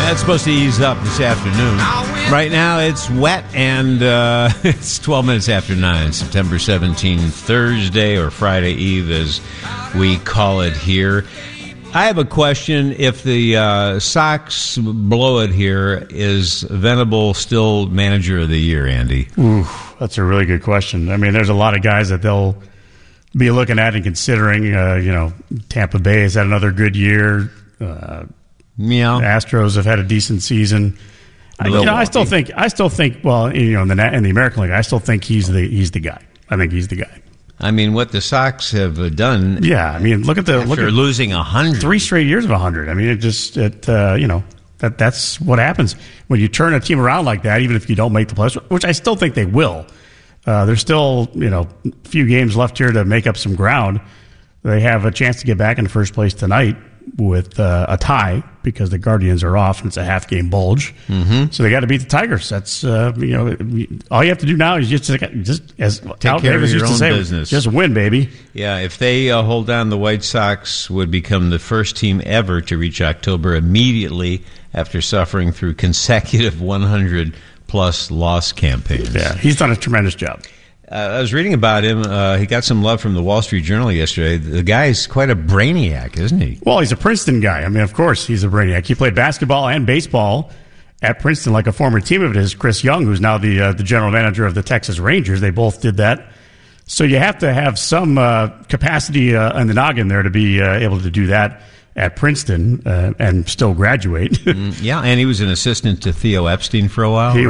It's supposed to ease up this afternoon. Right now, it's wet, and it's 12 minutes after 9, September 17th, Thursday, or Friday Eve, as we call it here. I have a question. If the Sox blow it here, is Venable still manager of the year, Andy? Ooh, that's a really good question. I mean, there's a lot of guys that they'll be looking at and considering. Tampa Bay has had another good year. Yeah, the Astros have had a decent season. I still think. Well, in the American League, I still think he's the guy. I think he's the guy. I mean, what the Sox have done. Yeah, I mean, look at losing 100, 3 straight years of 100. I mean, that's what happens when you turn a team around like that. Even if you don't make the playoffs, which I still think they will. There's still a few games left here to make up some ground. They have a chance to get back in first place tonight with a tie because the Guardians are off and it's a half-game bulge. Mm-hmm. So they got to beat the Tigers. That's all you have to do now is just as take care of your own business. Just win, baby. Yeah, if they hold on, the White Sox would become the first team ever to reach October immediately after suffering through consecutive 100-plus loss campaigns. Yeah, he's done a tremendous job. I was reading about him. He got some love from the Wall Street Journal yesterday. The guy's quite a brainiac, isn't he? Well, he's a Princeton guy. I mean, of course, he's a brainiac. He played basketball and baseball at Princeton, like a former team of his, Chris Young, who's now the general manager of the Texas Rangers. They both did that. So you have to have some capacity in the noggin there to be able to do that at Princeton and still graduate. Yeah, and he was an assistant to Theo Epstein for a while.